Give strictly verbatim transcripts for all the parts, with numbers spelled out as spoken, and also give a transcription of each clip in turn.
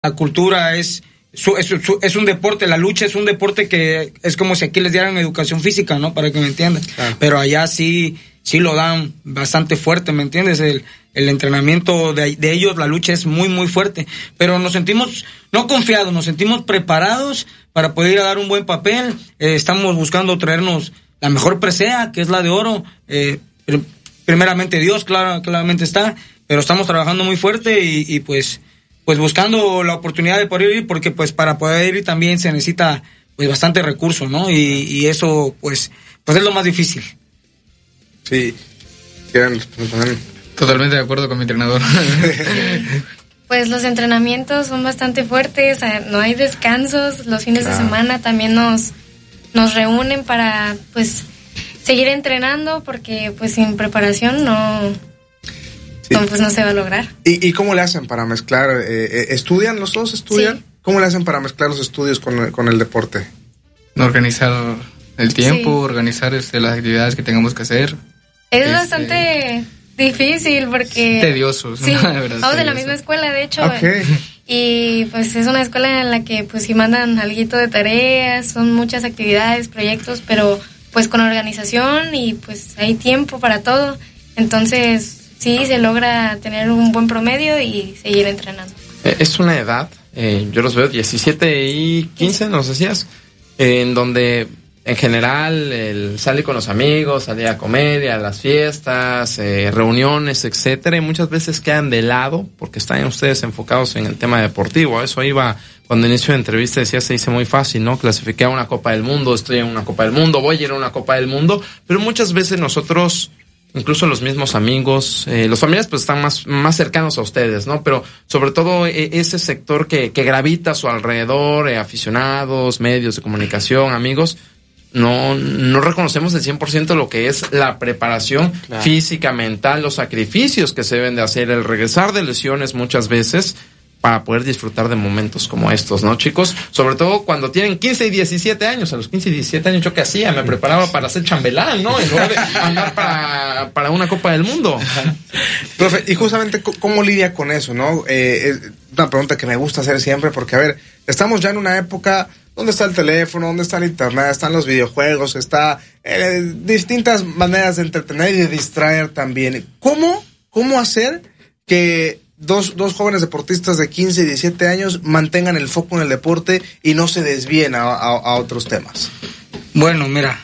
la cultura es, su, es, su, es un deporte, la lucha es un deporte que es como si aquí les dieran educación física, ¿no? Para que me entiendan. Ah. Pero allá sí, sí lo dan bastante fuerte, ¿me entiendes? El, el entrenamiento de, de ellos, la lucha es muy, muy fuerte. Pero nos sentimos, no confiados, nos sentimos preparados para poder ir a dar un buen papel. Eh, estamos buscando traernos la mejor presea, que es la de oro. Eh, primeramente Dios, claro, claramente está, pero estamos trabajando muy fuerte y, y pues, pues buscando la oportunidad de poder ir, porque pues para poder ir también se necesita pues bastante recurso, ¿no? Y, y eso pues, pues es lo más difícil. Sí. Totalmente de acuerdo con mi entrenador. Pues los entrenamientos son bastante fuertes, no hay descansos, los fines claro. de semana también nos, nos reúnen para pues seguir entrenando, porque pues sin preparación no, sí. no pues no se va a lograr. ¿Y, y cómo le hacen para mezclar? Eh, ¿Estudian los dos? ¿Estudian? Sí. ¿Cómo le hacen para mezclar los estudios con, con el deporte? Organizar el tiempo, sí. organizar este, las actividades que tengamos que hacer. Es este, bastante difícil porque... Tedioso. Sí, ¿no? Verdad, vamos en la misma escuela, de hecho. Okay. Y pues es una escuela en la que pues sí mandan alguito de tareas, son muchas actividades, proyectos, pero pues con organización y pues hay tiempo para todo. Entonces sí se logra tener un buen promedio y seguir entrenando. Es una edad, eh, yo los veo diecisiete y quince, ¿nos decías? Eh, en donde... En general, el salir con los amigos, salir a comer, a las fiestas, eh, reuniones, etcétera, y muchas veces quedan de lado porque están ustedes enfocados en el tema deportivo. A eso iba cuando inicio de entrevista, decía, se dice muy fácil, ¿no? Clasifiqué a una Copa del Mundo, estoy en una Copa del Mundo, voy a ir a una Copa del Mundo, pero muchas veces nosotros, incluso los mismos amigos, eh, los familiares pues están más, más cercanos a ustedes, ¿no? Pero sobre todo eh, ese sector que, que gravita a su alrededor, eh, aficionados, medios de comunicación, amigos, No, no reconocemos el cien por ciento lo que es la preparación claro. física, mental, los sacrificios que se deben de hacer, el regresar de lesiones muchas veces para poder disfrutar de momentos como estos, ¿no, chicos? Sobre todo cuando tienen quince y diecisiete años. A los quince y diecisiete años, ¿yo qué hacía? Me preparaba para ser chambelán, ¿no? En lugar de andar para, para una Copa del Mundo. Profe, y justamente, ¿cómo lidia con eso, no? Eh, es una pregunta que me gusta hacer siempre porque, a ver, estamos ya en una época... ¿Dónde está el teléfono? ¿Dónde está el internet? Están los videojuegos, está eh, distintas maneras de entretener y de distraer también. ¿Cómo, cómo hacer que dos, dos jóvenes deportistas de quince y diecisiete años mantengan el foco en el deporte y no se desvíen a, a, a otros temas? Bueno, mira,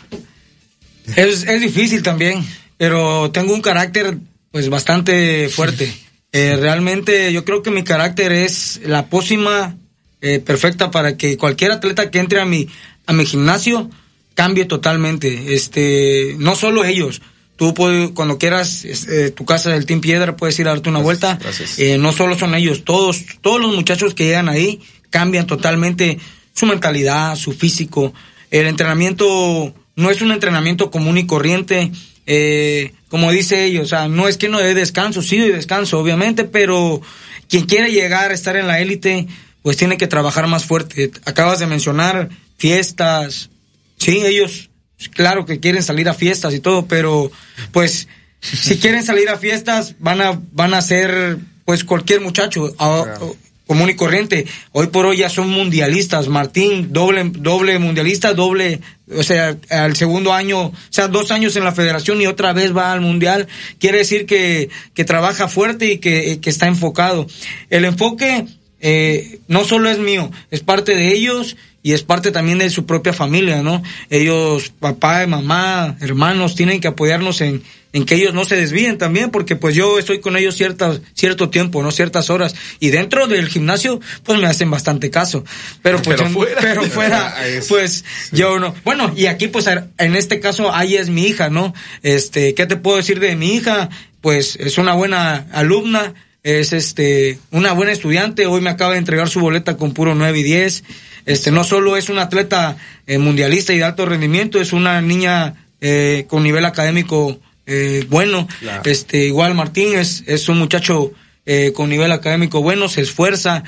es, es difícil también, pero tengo un carácter pues bastante fuerte. Eh, realmente yo creo que mi carácter es la pócima Eh, perfecta para que cualquier atleta que entre a mi a mi gimnasio cambie totalmente. Este, no solo ellos, tú puedes, cuando quieras, eh, tu casa del Team Piedra, puedes ir a darte una gracias, vuelta. Gracias. Eh, no solo son ellos, todos todos los muchachos que llegan ahí cambian totalmente su mentalidad, su físico. El entrenamiento no es un entrenamiento común y corriente. Eh, como dice ellos, o sea, no es que no dé descanso, sí doy descanso, obviamente, pero quien quiere llegar a estar en la élite pues tiene que trabajar más fuerte. Acabas de mencionar fiestas, sí, ellos, claro que quieren salir a fiestas y todo, pero pues si quieren salir a fiestas van a van a ser pues cualquier muchacho a, a, común y corriente. Hoy por hoy ya son mundialistas. Martín, doble doble mundialista, doble, o sea, al segundo año, o sea, dos años en la federación y otra vez va al mundial. Quiere decir que que trabaja fuerte y que que está enfocado. El enfoque Eh, no solo es mío, es parte de ellos y es parte también de su propia familia, ¿no? Ellos, papá, mamá, hermanos, tienen que apoyarnos en, en que ellos no se desvíen también, porque pues yo estoy con ellos ciertas, cierto tiempo, ¿no? Ciertas horas. Y dentro del gimnasio, pues me hacen bastante caso. Pero pues, pero en, fuera, pero fuera pues sí. Yo no. Bueno, y aquí pues en este caso, ahí es mi hija, ¿no? Este, ¿qué te puedo decir de mi hija? Pues es una buena alumna. Es este una buena estudiante, hoy me acaba de entregar su boleta con puro nueve y diez. Este, no solo es una atleta eh, mundialista y de alto rendimiento, es una niña eh, con nivel académico eh, bueno. Claro. Este, igual Martín es, es un muchacho eh, con nivel académico bueno, se esfuerza.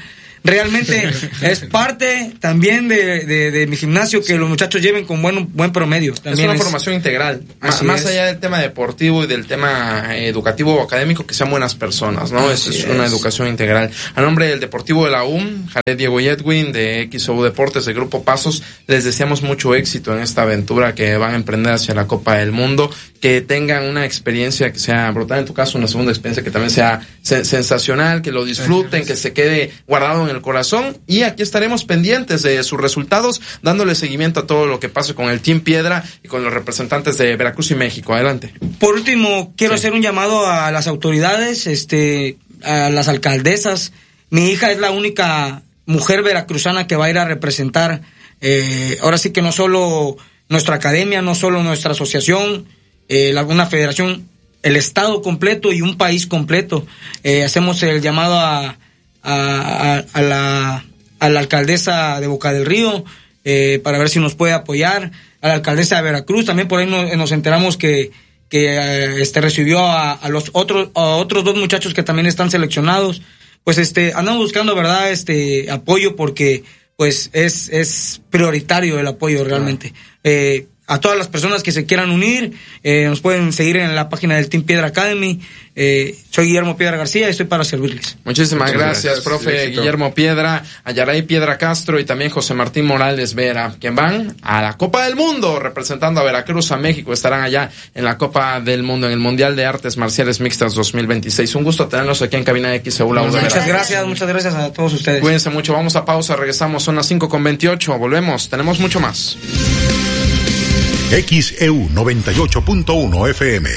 realmente es parte también de, de, de mi gimnasio que los muchachos lleven con buen, buen promedio. También es una es, formación integral, más, más allá del tema deportivo y del tema educativo o académico, que sean buenas personas, ¿no? Es, es una educación integral. A nombre del Deportivo de la U M, Jared, Diego y Edwin de X O U Deportes de Grupo Pasos, les deseamos mucho éxito en esta aventura que van a emprender hacia la Copa del Mundo, que tengan una experiencia que sea brutal, en tu caso una segunda experiencia que también sea se- sensacional, que lo disfruten, que se quede guardado en el corazón, y aquí estaremos pendientes de sus resultados, dándole seguimiento a todo lo que pase con el Team Piedra y con los representantes de Veracruz y México. Adelante. Por último, quiero Sí. hacer un llamado a las autoridades, este, a las alcaldesas. Mi hija es la única mujer veracruzana que va a ir a representar, eh, ahora sí que no solo nuestra academia, no solo nuestra asociación, eh, la, una federación, el estado completo y un país completo. Eh, hacemos el llamado a, a, a, a la, a la alcaldesa de Boca del Río, eh, para ver si nos puede apoyar, a la alcaldesa de Veracruz, también por ahí nos, nos enteramos que, que eh, este recibió a, a los otros, a otros dos muchachos que también están seleccionados. Pues este, andamos buscando, verdad, este apoyo, porque pues es, es prioritario el apoyo realmente. Eh, a todas las personas que se quieran unir, eh, nos pueden seguir en la página del Team Piedra Academy. Eh, soy Guillermo Piedra García y estoy para servirles. Muchísimas Muchas gracias, gracias, profe éxito. Guillermo Piedra, a Yaray Piedra Castro y también José Martín Morales Vera, quien van a la Copa del Mundo representando a Veracruz, a México. Estarán allá en la Copa del Mundo, en el Mundial de Artes Marciales Mixtas dos mil veintiséis. Un gusto tenerlos aquí en Cabina de X E U, la U de Muchas Veracruz. gracias, muchas gracias a todos ustedes. Cuídense mucho, vamos a pausa, regresamos, son las cinco con veintiocho, volvemos, tenemos mucho más. X E U noventa y ocho punto uno F M.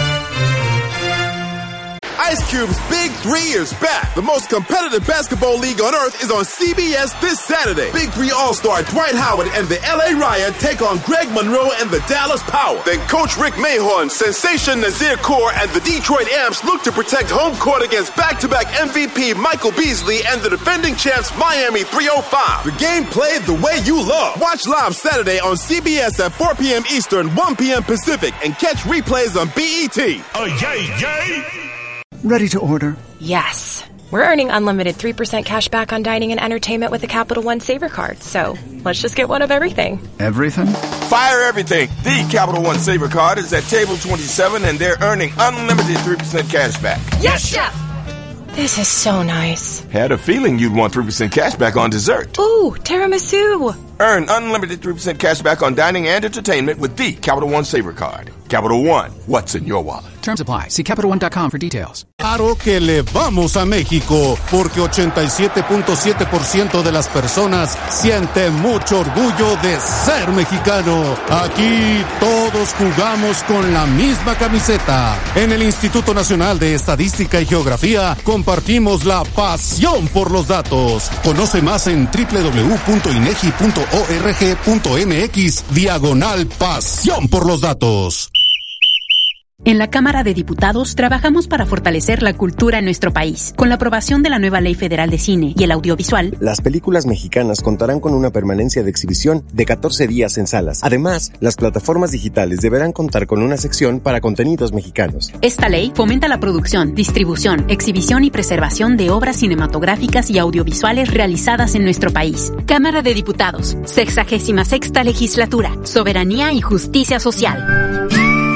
Ice Cube's Big Three is back. The most competitive basketball league on earth is on C B S this Saturday. Big Three All-Star Dwight Howard and the L A Riot take on Greg Monroe and the Dallas Power. Then Coach Rick Mahorn, Sensation Nazir Kaur, and the Detroit Amps look to protect home court against back-to-back M V P Michael Beasley and the defending champs Miami three oh five. The game played the way you love. Watch live Saturday on C B S at four p.m. Eastern, one p.m. Pacific, and catch replays on B E T. Oh, yay, yay! Ready to order? Yes. We're earning unlimited three percent cash back on dining and entertainment with the Capital One Saver Card. So let's just get one of everything. Everything? Fire everything. The Capital One Saver Card is at table twenty-seven, and they're earning unlimited three percent cash back. Yes, Chef! This is so nice. Had a feeling you'd want three percent cash back on dessert. Ooh, tiramisu. Earn unlimited three percent cash back on dining and entertainment with the Capital One Saver Card. Capital One, what's in your wallet? Terms apply. See Capital One dot com for details. Claro que le vamos a México, porque ochenta y siete punto siete por ciento de las personas siente mucho orgullo de ser mexicano. Aquí todos jugamos con la misma camiseta. En el Instituto Nacional de Estadística y Geografía compartimos la pasión por los datos. Conoce más en doble u doble u doble u punto inegi punto org punto mx diagonal pasión por los datos. En la Cámara de Diputados trabajamos para fortalecer la cultura en nuestro país. Con la aprobación de la nueva Ley Federal de Cine y el Audiovisual, las películas mexicanas contarán con una permanencia de exhibición de catorce días en salas. Además, las plataformas digitales deberán contar con una sección para contenidos mexicanos. Esta ley fomenta la producción, distribución, exhibición y preservación de obras cinematográficas y audiovisuales realizadas en nuestro país. Cámara de Diputados, sexagésima sexta legislatura, soberanía y justicia social.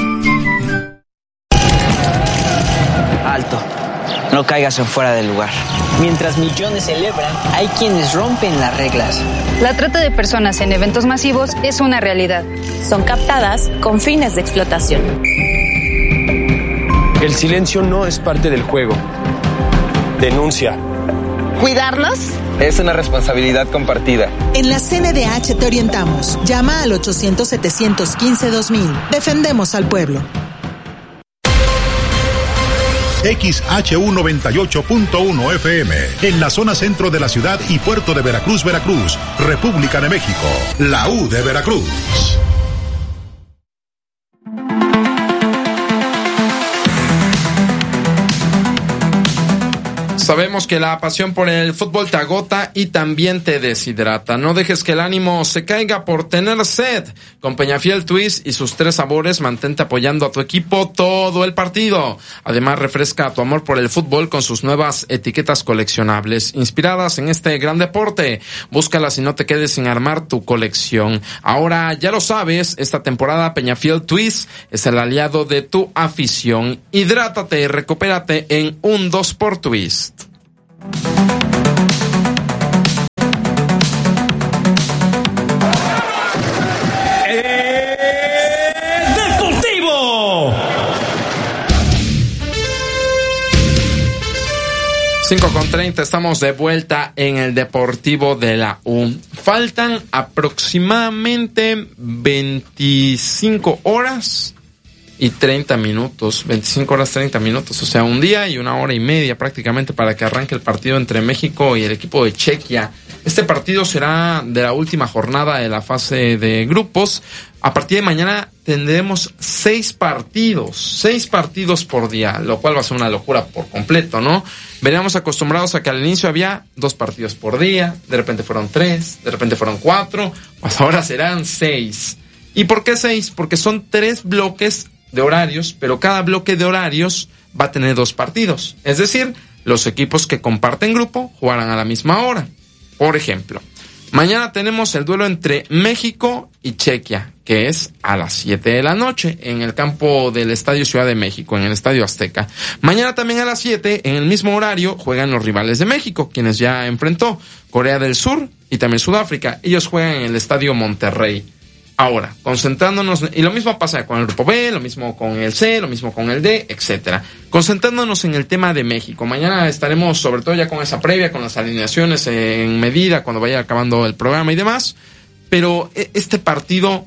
Alto, no caigas en fuera del lugar. Mientras millones celebran, hay quienes rompen las reglas. La trata de personas en eventos masivos es una realidad. Son captadas con fines de explotación. El silencio no es parte del juego. Denuncia. ¿Cuidarlos? Es una responsabilidad compartida. En la C N D H te orientamos. Llama al ochocientos, setecientos quince, dos mil. Defendemos al pueblo. X H U noventa y ocho punto uno F M, en la zona centro de la ciudad y puerto de Veracruz, Veracruz, República de México, la U de Veracruz. Sabemos que la pasión por el fútbol te agota y también te deshidrata. No dejes que el ánimo se caiga por tener sed. Con Peñafiel Twist y sus tres sabores, mantente apoyando a tu equipo todo el partido. Además, refresca tu amor por el fútbol con sus nuevas etiquetas coleccionables, inspiradas en este gran deporte. Búscalas y no te quedes sin armar tu colección. Ahora ya lo sabes, esta temporada Peñafiel Twist es el aliado de tu afición. Hidrátate y recupérate en un dos por Twist. cinco con treinta, estamos de vuelta en el Deportivo de la U. Faltan aproximadamente veinticinco horas y treinta minutos, veinticinco horas treinta minutos, o sea, un día y una hora y media prácticamente para que arranque el partido entre México y el equipo de Chequia. Este partido será de la última jornada de la fase de grupos. A partir de mañana tendremos seis partidos, seis partidos por día, lo cual va a ser una locura por completo, ¿no? Veníamos acostumbrados a que al inicio había dos partidos por día, de repente fueron tres, de repente fueron cuatro, pues ahora serán seis. ¿Y por qué seis? Porque son tres bloques de horarios, pero cada bloque de horarios va a tener dos partidos. Es decir, los equipos que comparten grupo jugarán a la misma hora. Por ejemplo, mañana tenemos el duelo entre México y Chequia, que es a las siete de la noche en el campo del Estadio Ciudad de México, en el Estadio Azteca. Mañana también a las siete, en el mismo horario, juegan los rivales de México, quienes ya enfrentó Corea del Sur y también Sudáfrica. Ellos juegan en el Estadio Monterrey. Ahora, concentrándonos, y lo mismo pasa con el grupo B, lo mismo con el C, lo mismo con el D, etcétera. Concentrándonos en el tema de México. Mañana estaremos sobre todo ya con esa previa, con las alineaciones en medida, cuando vaya acabando el programa y demás. Pero este partido,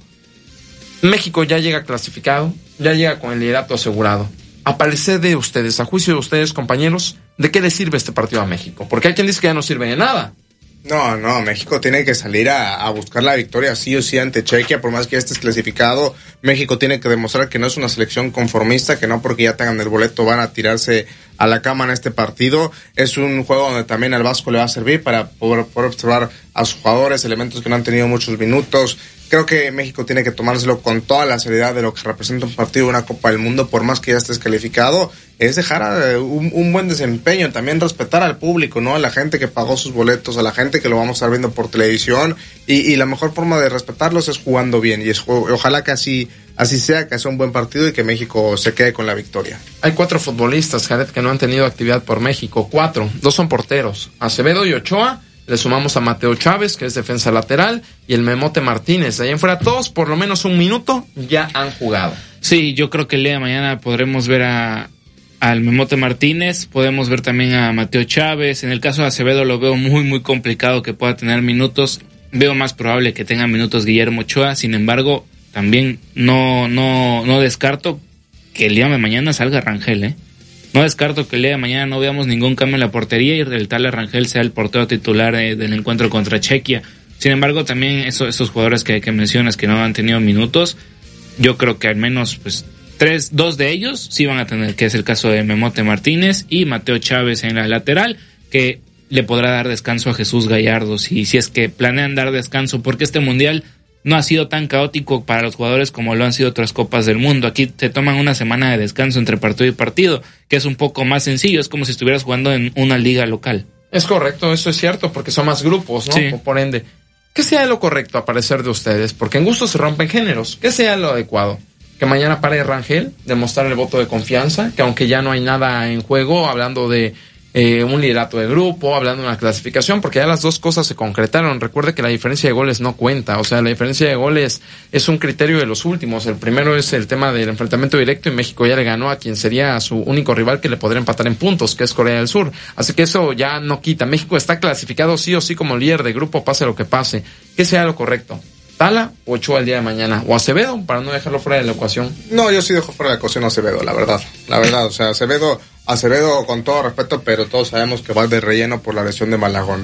México ya llega clasificado, ya llega con el liderato asegurado. A parecer de ustedes, a juicio de ustedes, compañeros, ¿de qué les sirve este partido a México? Porque hay quien dice que ya no sirve de nada. No, no, México tiene que salir a, a buscar la victoria sí o sí ante Chequia, por más que ya estés clasificado. México tiene que demostrar que no es una selección conformista, que no porque ya tengan el boleto van a tirarse a la cama en este partido. Es un juego donde también al Vasco le va a servir para poder, poder observar a sus jugadores, elementos que no han tenido muchos minutos. Creo que México tiene que tomárselo con toda la seriedad de lo que representa un partido de una Copa del Mundo, por más que ya estés calificado, es dejar a, un, un buen desempeño, también respetar al público, ¿no? A la gente que pagó sus boletos, a la gente que lo vamos a estar viendo por televisión, y, y la mejor forma de respetarlos es jugando bien, y es, ojalá que así, así sea, que sea un buen partido y que México se quede con la victoria. Hay cuatro futbolistas, Jared, que no han tenido actividad por México, cuatro, dos son porteros, Acevedo y Ochoa. Le sumamos a Mateo Chávez, que es defensa lateral, y el Memote Martínez. De ahí en fuera, todos por lo menos un minuto ya han jugado. Sí, yo creo que el día de mañana podremos ver a al Memote Martínez, podemos ver también a Mateo Chávez. En el caso de Acevedo lo veo muy, muy complicado que pueda tener minutos. Veo más probable que tenga minutos Guillermo Ochoa. Sin embargo, también no, no, no descarto que el día de mañana salga Rangel, ¿eh? No descarto que el día de mañana no veamos ningún cambio en la portería y el tal Rangel sea el portero titular eh, del encuentro contra Chequia. Sin embargo, también eso, esos jugadores que, que mencionas que no han tenido minutos, yo creo que al menos pues tres, dos de ellos sí van a tener, que es el caso de Memote Martínez y Mateo Chávez en la lateral, que le podrá dar descanso a Jesús Gallardo si, si es que planean dar descanso, porque este mundial no ha sido tan caótico para los jugadores como lo han sido otras copas del mundo. Aquí se toman una semana de descanso entre partido y partido, que es un poco más sencillo, es como si estuvieras jugando en una liga local. Es correcto, eso es cierto, porque son más grupos, ¿no? Sí. Por ende, ¿qué sea lo correcto a parecer de ustedes? Porque en gusto se rompen géneros. ¿Qué sea lo adecuado? Que mañana pare Rangel, demostrar el voto de confianza, que aunque ya no hay nada en juego, hablando de Eh, un liderato de grupo, hablando de una clasificación, porque ya las dos cosas se concretaron. Recuerde que la diferencia de goles no cuenta, o sea, la diferencia de goles es un criterio de los últimos. El primero es el tema del enfrentamiento directo, y México ya le ganó a quien sería su único rival que le podría empatar en puntos, que es Corea del Sur. Así que eso ya no quita. México está clasificado sí o sí como líder de grupo, pase lo que pase. ¿Qué sea lo correcto? ¿Tala o Ochoa el día de mañana? ¿O Acevedo, para no dejarlo fuera de la ecuación? No, yo sí dejo fuera de la ecuación a Acevedo, la verdad. La verdad, o sea, Acevedo, Acevedo con todo respeto, pero todos sabemos que va de relleno por la lesión de Malagón. Digo,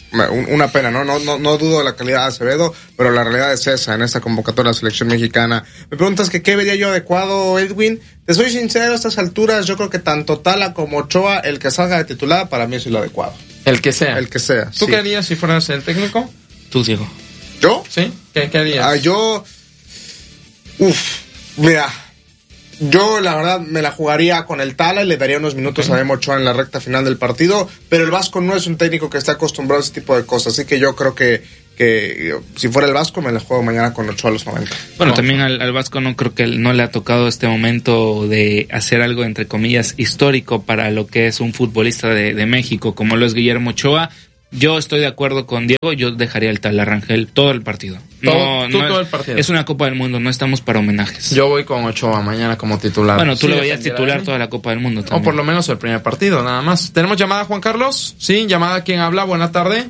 una pena, ¿no? No, no, no dudo de la calidad de Acevedo, pero la realidad es esa en esta convocatoria de la selección mexicana. Me preguntas que qué vería yo adecuado, Edwin. Te soy sincero, a estas alturas yo creo que tanto Tala como Ochoa, el que salga de titular, para mí es lo adecuado. El que sea. El que sea. ¿Tú sí. qué harías si fueras el técnico? Tú, Diego. ¿Yo? ¿Sí? ¿Qué, qué harías? Ah, yo... Uf, mira... Yo, la verdad, me la jugaría con el Tala y le daría unos minutos okay. a Memo Ochoa en la recta final del partido, pero el Vasco no es un técnico que esté acostumbrado a ese tipo de cosas, así que yo creo que, que si fuera el Vasco me la juego mañana con Ochoa a los noventa. Bueno, no. también al, al Vasco no creo que no le ha tocado este momento de hacer algo, entre comillas, histórico para lo que es un futbolista de, de México, como lo es Guillermo Ochoa. Yo estoy de acuerdo con Diego, yo dejaría el Tala Rangel todo el partido. Todo, no, tú, no todo es, el partido. Es una Copa del Mundo, no estamos para homenajes. Yo voy con Ochoa mañana como titular. Bueno, tú sí, lo veías titular toda la Copa del Mundo también. O por lo menos el primer partido, nada más. ¿Tenemos llamada, Juan Carlos? Sí, llamada, ¿quién habla? Buena tarde.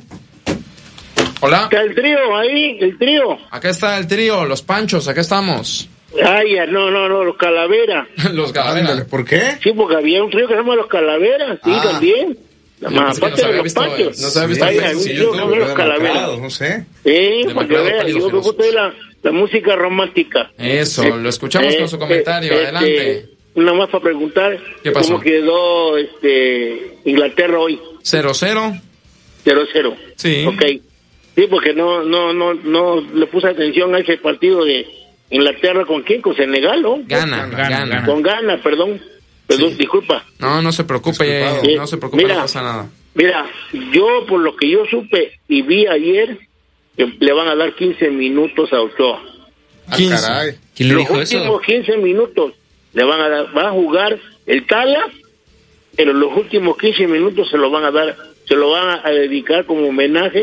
Hola. Está el trío ahí, el trío. Acá está el trío, los Panchos, acá estamos. Ay, no, no, no, los Calaveras. Los Calaveras. ¿Por qué? Sí, porque había un trío que se llama los Calaveras, sí, ah. también. La más aparte de los Panchos. No se había visto Ay, en sí, yo no los Calaveras. No sé. Sí, porque vea, yo me gusta la, la música romántica. Eso, eh, lo escuchamos eh, con su comentario, eh, adelante. Eh, Nada más para preguntar ¿Qué pasó? ¿Cómo quedó este Inglaterra hoy? cero cero. cero cero. Sí. Ok. Sí, porque no no no no le puse atención a ese partido de Inglaterra con quién, con Senegal, ¿no? Gana, gana, gana. Con Ghana, perdón. Perdón, sí. Disculpa. No, no se preocupe, eh, no se preocupe, mira, no pasa nada. Mira, yo por lo que yo supe y vi ayer, que le van a dar quince minutos a Ochoa. quince. Ah, caray. ¿Quién le Los dijo últimos eso? quince minutos le van a dar, va a jugar el Tala, pero los últimos quince minutos se lo van a dar, se lo van a dedicar como homenaje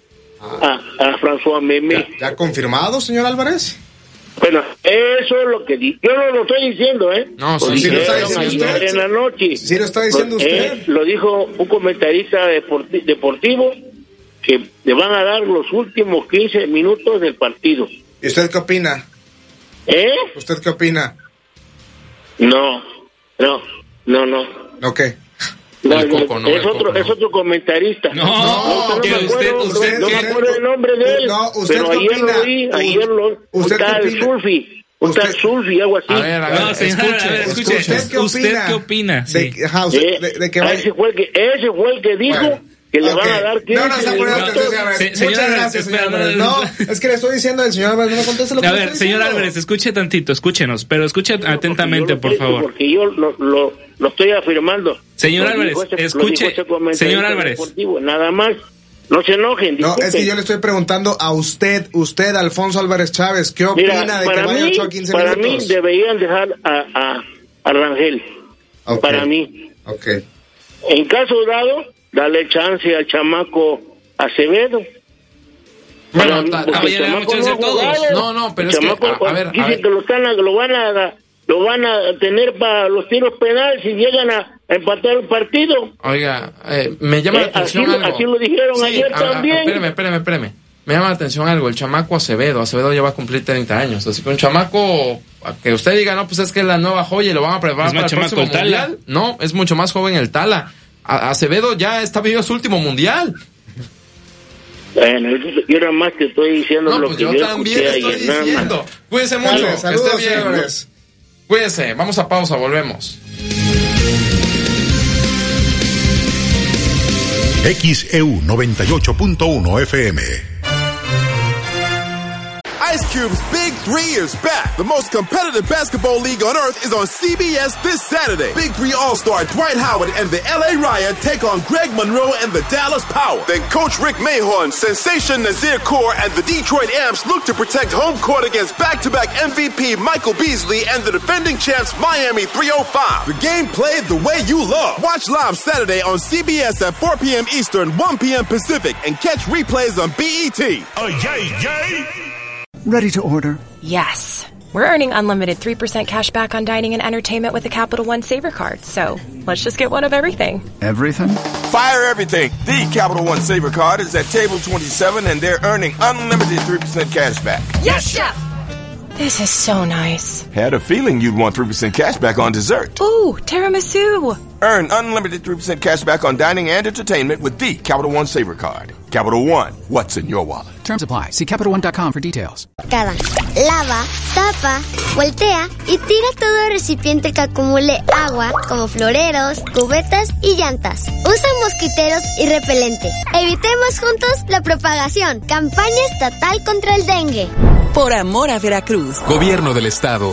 ah. a, a François Memé. ¿Ya, ¿Ya confirmado, señor Álvarez? Bueno, eso es lo que di yo no lo estoy diciendo, ¿eh? No, sí, sí lo está diciendo usted. En la noche. Sí lo está diciendo lo, usted. Eh, lo dijo un comentarista deporti deportivo que le van a dar los últimos quince minutos del partido. ¿Y usted qué opina? ¿Eh? ¿Usted qué opina? No, no, no, no. ¿No qué? No, coco, no, es otro, coco, no. es otro comentarista. No, no, no, que me acuerdo, usted, usted, no me acuerdo el nombre de él. No, usted pero ayer opina? lo vi, ayer lo ¿Usted un tal Sulfi, un tal Sulfi, algo así. A ver, a ver, no, señora, escuche, a ver, escuche. ¿Usted qué opina? ¿Usted qué opina? De, sí. ajá, usted, eh, de, de que ese fue el que ese fue el que dijo bueno. Que le okay. van a dar quince. No, no, está poniendo atención, a ver. Se, Muchas gracias, señor Álvarez. No, es que le estoy diciendo al señor Álvarez, no me conteste lo que A le ver, estoy señor diciendo. Álvarez, escuche tantito, escúchenos, pero escuche no, atentamente, por favor. Porque yo lo, lo, lo estoy afirmando. Señor lo Álvarez, ese, escuche, señor Álvarez. Nada más, no se enojen. Disculpen. No, es que yo le estoy preguntando a usted, usted, Alfonso Álvarez Chávez, ¿qué opina Mira, de que vaya ocho a quince para minutos? Para mí deberían dejar a, a, a Rangel. Okay. Para mí. Ok. En caso dado, dale chance al chamaco Acevedo. Bueno, también le damos chance a todos. No, no, pero es que, a, a ver, dicen a ver. que lo, están, lo van a lo van a tener para los tiros penales si llegan a empatar el partido. Oiga, eh, me llama eh, la atención así, algo. Así lo dijeron sí, ayer a, también. A, espéreme, espéreme, espéreme. Me llama la atención algo, el chamaco Acevedo, Acevedo ya va a cumplir treinta años, así que un chamaco, que usted diga, no, pues es que es la nueva joya y lo van a preparar para el próximo el mundial. No, es mucho más joven el Tala. A Acevedo ya está viviendo su último mundial. Bueno, yo nada más te estoy diciendo no, lo pues que yo, yo también estoy ayer, diciendo. Cuídense mucho, Dale, saludos, esté bien. Señores. Cuídense, vamos a pausa, volvemos. X E U noventa y ocho punto uno F M. Ice Cube's Big Three is back. The most competitive basketball league on earth is on C B S this Saturday. Big Three All-Star Dwight Howard and the L A Riot take on Greg Monroe and the Dallas Power. Then Coach Rick Mahorn, Sensation Nazir Kaur, and the Detroit Amps look to protect home court against back-to-back M V P Michael Beasley and the defending champs Miami three oh five. The game played the way you love. Watch live Saturday on C B S at four p.m. Eastern, one p.m. Pacific, and catch replays on B E T. Oh, yay, yay! Ready to order. Yes. We're earning unlimited three percent cash back on dining and entertainment with the Capital One Saver Card. So let's just get one of everything. Everything? Fire everything. The Capital One Saver Card is at table twenty-seven and they're earning unlimited three percent cash back. Yes, Chef! This is so nice. Had a feeling you'd want three percent cash back on dessert. Ooh, tiramisu. Earn unlimited three percent cash back on dining and entertainment with the Capital One Saver Card. Capital One, what's in your wallet? Terms apply. See Capital One dot com for details. Cada. Lava, tapa, voltea y tira todo recipiente que acumule agua, como floreros, cubetas y llantas. Usa mosquiteros y repelente. Evitemos juntos la propagación. Campaña estatal contra el dengue. Por amor a Veracruz. Gobierno del Estado.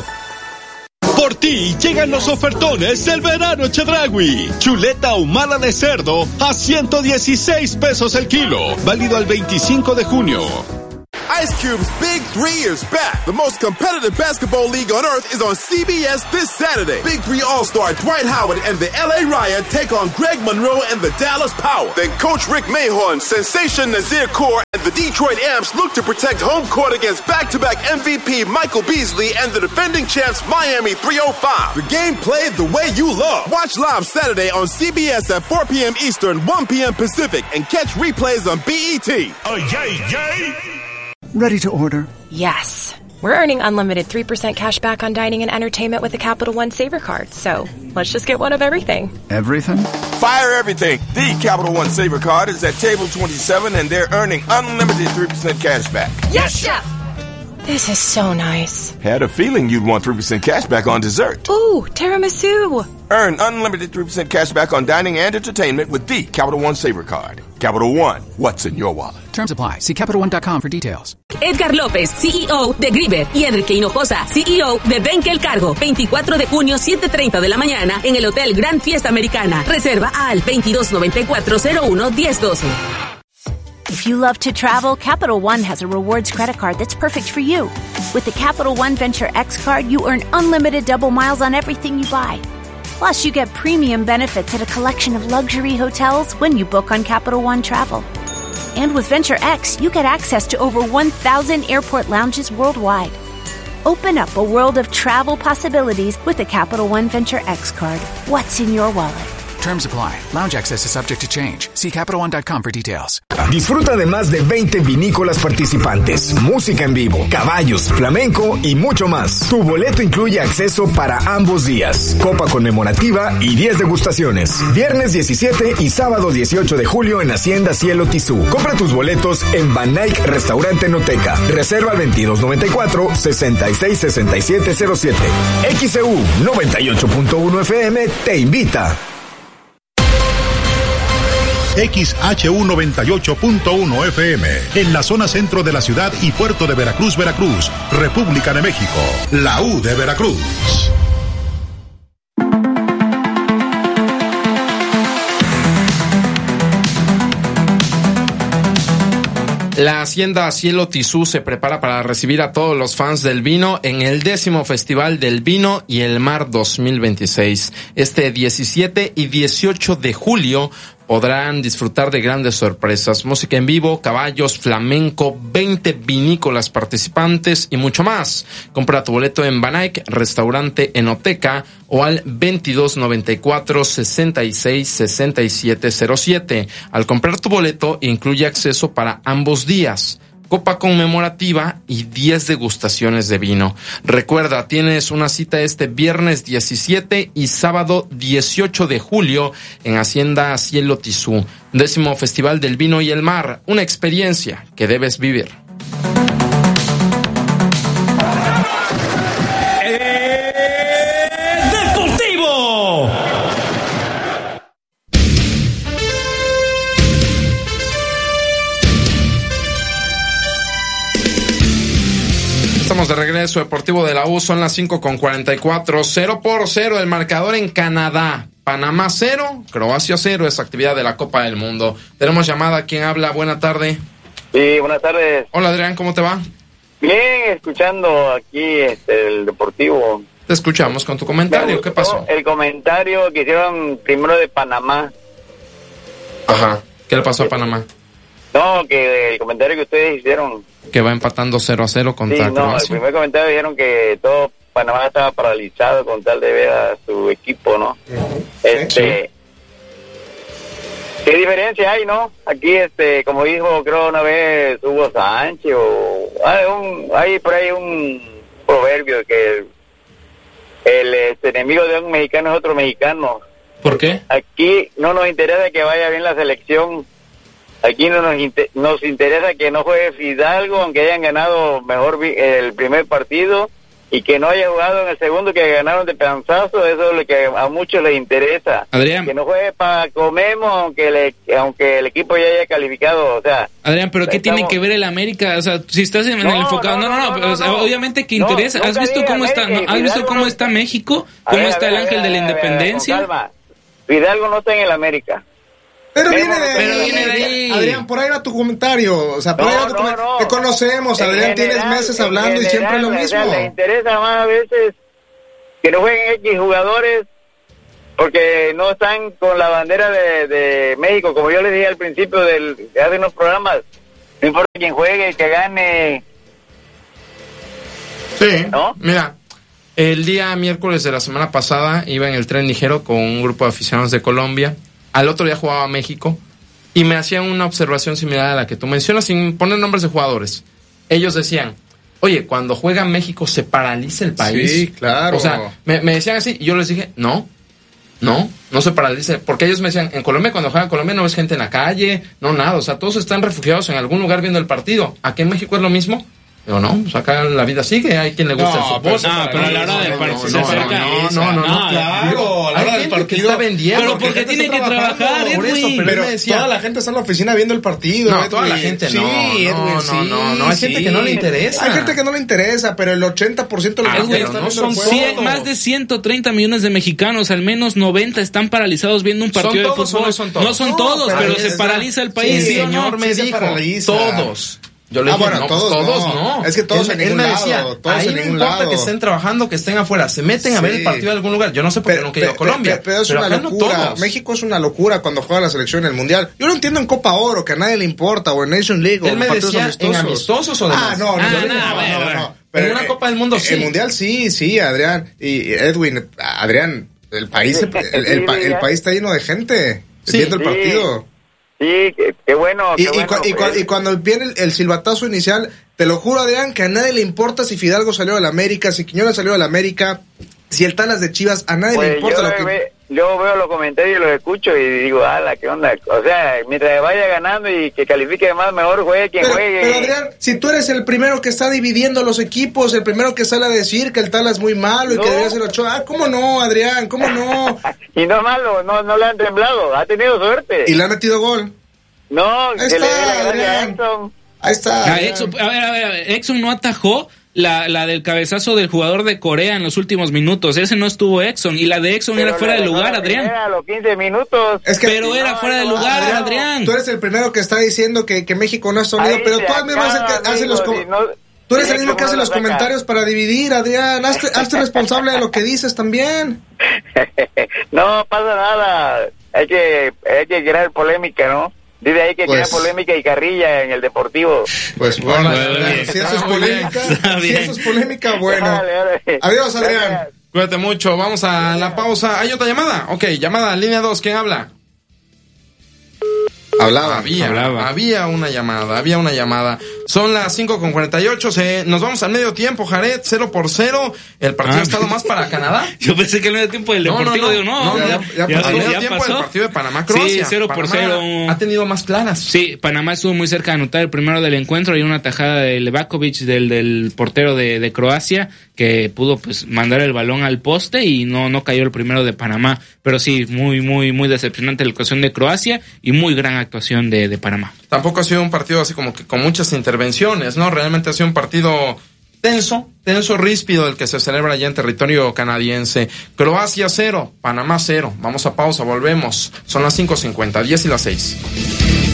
Por ti llegan los ofertones del verano Chedraui. Chuleta ahumada de cerdo a ciento dieciséis pesos el kilo. Válido al veinticinco de junio. Ice Cube's Big Three is back. The most competitive basketball league on earth is on C B S this Saturday. Big Three All-Star Dwight Howard and the L A Riot take on Greg Monroe and the Dallas Power. Then Coach Rick Mahorn, Sensation Nazir Kaur, and the Detroit Amps look to protect home court against back-to-back M V P Michael Beasley and the defending champs Miami three oh five. The game played the way you love. Watch live Saturday on C B S at four p.m. Eastern, one p.m. Pacific, and catch replays on B E T. Oh, yay, yay! Ready to order. Yes. We're earning unlimited three percent cash back on dining and entertainment with the Capital One Saver Card. So let's just get one of everything. Everything? Fire everything. The Capital One Saver Card is at table twenty-seven and they're earning unlimited three percent cash back. Yes, Chef! This is so nice. Had a feeling you'd want three percent cash back on dessert. Ooh, tiramisu. Earn unlimited three percent cash back on dining and entertainment with the Capital One Saver Card. Capital One, what's in your wallet? Terms apply. See Capital One dot com for details. Edgar López, C E O de Grieber, y Enrique Hinojosa, C E O de Benkel Cargo. veinticuatro de junio, siete treinta de la mañana, en el Hotel Gran Fiesta Americana. Reserva al veintidós noventa y cuatro cero uno diez doce. If you love to travel, Capital One has a rewards credit card that's perfect for you. With the Capital One Venture X card, you earn unlimited double miles on everything you buy. Plus, you get premium benefits at a collection of luxury hotels when you book on Capital One Travel. And with Venture X, you get access to over one thousand airport lounges worldwide. Open up a world of travel possibilities with the Capital One Venture X card. What's in your wallet? Terms apply. Lounge access is subject to change. See Capital One dot com for details. Disfruta de más de veinte vinícolas participantes, música en vivo, caballos, flamenco y mucho más. Tu boleto incluye acceso para ambos días, copa conmemorativa y diez degustaciones. Viernes diecisiete y sábado dieciocho de julio en Hacienda Cielo Tizú. Compra tus boletos en Van Eyck Restaurante Noteca. Reserva al veintidós noventa y cuatro, sesenta y seis sesenta y siete cero siete. X C U noventa y ocho punto uno F M te invita. X H U noventa y ocho punto uno F M, en la zona centro de la ciudad y puerto de Veracruz, Veracruz, República de México, la U de Veracruz. La Hacienda Cielo Tizú se prepara para recibir a todos los fans del vino en el décimo Festival del Vino y el Mar dos mil veintiséis. Este diecisiete y dieciocho de julio podrán disfrutar de grandes sorpresas, música en vivo, caballos, flamenco, veinte vinícolas participantes y mucho más. Compra tu boleto en Van Eyck Restaurante Enoteca o al veintidós noventa y cuatro, sesenta y seis sesenta y siete cero siete. Al comprar tu boleto incluye acceso para ambos días, copa conmemorativa y diez degustaciones de vino. Recuerda, tienes una cita este viernes diecisiete y sábado dieciocho de julio en Hacienda Cielo Tizú, décimo Festival del Vino y el Mar, una experiencia que debes vivir. Estamos de regreso, Deportivo de la U, son las cinco con cuarenta y cuatro, cero por cero el marcador en Canadá. Panamá cero, Croacia cero, es actividad de la Copa del Mundo. Tenemos llamada, ¿quién habla? Buena tarde. Sí, buenas tardes. Hola Adrián, ¿cómo te va? Bien, escuchando aquí este, el Deportivo. Te escuchamos con tu comentario, ¿qué pasó? El comentario que hicieron primero de Panamá. Ajá, ¿qué le pasó a Panamá? No, que el comentario que ustedes hicieron... Que va empatando cero a cero contra sí, no, Croacia. El primer comentario dijeron que todo Panamá estaba paralizado con tal de ver a su equipo, ¿no? Este... Sí. ¿Qué diferencia hay, no? Aquí, este, como dijo, creo una vez Hugo Sánchez, o... Hay, un, hay por ahí un proverbio que el, el este, enemigo de un mexicano es otro mexicano. ¿Por qué? Aquí no nos interesa que vaya bien la selección. Aquí no nos, inter- nos interesa que no juegue Fidalgo, aunque hayan ganado mejor vi- el primer partido, y que no haya jugado en el segundo, que ganaron de panzazo. Eso es lo que a muchos les interesa. Adrián. Que no juegue para comemos, aunque le, aunque el equipo ya haya calificado, o sea. Adrián, pero ¿qué estamos... tiene que ver el América? O sea, si estás en no, el enfocado, no, no, no, no, no, no, no. Obviamente que interesa. No, ¿Has visto cómo está? América, ¿Has visto Fidalgo cómo no... está México? A ¿Cómo ver, está a ver, el ángel a ver, de la a ver, independencia? con calma. Fidalgo no está en el América. Pero viene de, pero ahí, viene de ahí. Adrián, por ahí va tu comentario. O sea, por No, ahí va tu no, comentario. no. Te conocemos, En Adrián, general, tienes meses en hablando y general, siempre lo o mismo. sea, le interesa más a veces que no jueguen X jugadores porque no están con la bandera de, de México. Como yo les dije al principio del, de hace unos programas, no importa quién juegue, que gane. Sí, ¿no? Mira, el día miércoles de la semana pasada iba en el tren ligero con un grupo de aficionados de Colombia. Al otro día jugaba México y me hacían una observación similar a la que tú mencionas sin poner nombres de jugadores. Ellos decían, oye, cuando juega México se paraliza el país. Sí, claro. O sea, me, me decían así y yo les dije, no, no, no se paraliza. Porque ellos me decían, en Colombia cuando juega Colombia no ves gente en la calle, no nada. O sea, todos están refugiados en algún lugar viendo el partido. ¿Aquí en México es lo mismo? Digo, no, pues acá la vida sigue, hay quien le gusta No, el fútbol. pero- Ah, pero a la hora del no, partido no, se no, acerca. no, no, no, no, claro, a la Hay hora del gente que partido está vendiendo. Pero porque gente tiene está que trabajando, trabajar, por eso, Edwin. pero Pero él me decía- toda la gente está en la oficina viendo el partido. No, Edwin. toda la gente sí, no, Edwin, no, sí, no, no, no, hay gente sí. que no le interesa. Hay gente que no le interesa, pero el ochenta por ciento de los Ah, mexicanos pero están no viendo el son juego. Cien- más de ciento treinta millones de mexicanos, al menos noventa están paralizados viendo un partido de todos o fútbol. no son todos? No son No, todos, pero pero ahí se está. paraliza el Sí, país. El ¿sí o no? señor me Sí se dijo, paraliza. todos. Yo le Ah, dije, bueno, no, todos todos, no. no. Es que todos él, en él ningún me lado, decía, todos ahí en no ningún importa lado. que estén trabajando, que estén afuera, se meten a ver Sí. el partido de algún lugar. Yo no sé por qué Pero, nunca he ido a pero- Colombia. pero- pero es pero una acá no locura. todos. México es una locura cuando juega la selección en el Mundial. Yo lo entiendo en Copa Oro, que a nadie le importa, o en Nation League, o Él en me partidos decía, amistosos. ¿en amistosos o Ah, demás? no, no, Ah, yo le no, dije, a ver, no, a no, ver. no. En una Copa del Mundo, sí. El Mundial sí, sí, Adrián. Y Edwin, Adrián, el país, el, el, el, pa- el país está lleno de gente Sí. viendo el Sí. partido. Sí, qué, qué bueno. Y, qué y bueno, cua- y cua- pues. y cuando viene el, el silbatazo inicial, te lo juro, Adrián, que a nadie le importa si Fidalgo salió de la América, si Quiñones salió de la América, si el Talas de Chivas, a nadie Pues le importa yo, lo que... ve- yo veo los comentarios y los escucho y digo, ala, ¿qué onda? O sea, mientras vaya ganando y que califique más, mejor juegue quien Pero, juegue. pero Adrián, si tú eres el primero que está dividiendo los equipos, el primero que sale a decir que el Tala es muy malo y No. que debería ser Ochoa, ah, ¿cómo no, Adrián? ¿Cómo no? Y no es malo, no, no le han temblado, ha tenido suerte. Y le han metido gol. No, Ahí que está, le dé la gracia a Adrián. Edson. Ahí está. Ah, Adrián. Exxon, a ver, a ver, Exxon no atajó la, la del cabezazo del jugador de Corea en los últimos minutos. Ese no estuvo Exxon. Y la de Exxon Pero era fuera le de dejó lugar, la Adrián. primera a los quince minutos. Es que- Pero era No, fuera de no, lugar, Adrián, Adrián. Tú eres el primero que está diciendo que, que México no está unido, Ahí pero se tú mismo eres el acaba, que hace los... amigo, com- si no- Tú eres si el mismo que no hace lo los saca. comentarios para dividir, Adrián. Hazte, hazte responsable de lo que dices también. No pasa nada. Hay que, hay que crear polémica, ¿no? Dice ahí que Pues- crear polémica y carrilla en el deportivo. Pues bueno, Bueno, Adrián, bien. si eso es Está muy bien. polémica, Está si bien. eso es polémica, bueno. Dale, dale. Adiós, Adrián. Gracias. Cuídate mucho, vamos a la pausa. ¿Hay otra llamada? Ok, llamada, línea dos, ¿quién habla? Hablaba. Había, Hablaba. había una llamada, había una llamada. Son las cinco con cuarenta y ocho, se, nos vamos al medio tiempo, Jared, cero por cero. El partido Ah. ha estado más para Canadá. Yo pensé que no era tiempo del No, no, Deportivo. no. Digo, no, No, ya, ya- ya ya- pasó. Al medio ya tiempo pasó. el partido de Panamá-Croacia. Sí, cero por Panamá cero. Ha tenido más claras. Sí, Panamá estuvo muy cerca de anotar el primero del encuentro y una tajada de Levakovic, del, del portero de, de Croacia, que pudo pues mandar el balón al poste y no, no cayó el primero de Panamá. Pero sí, muy, muy, muy decepcionante la actuación de Croacia y muy gran actuación de, de Panamá. Tampoco ha sido un partido así como que con muchas intervenciones, ¿no? Realmente ha sido un partido tenso, tenso, ríspido, el que se celebra allá en territorio canadiense. Croacia cero, Panamá cero. Vamos a pausa, volvemos. Son las cinco cincuenta, diez y las seis.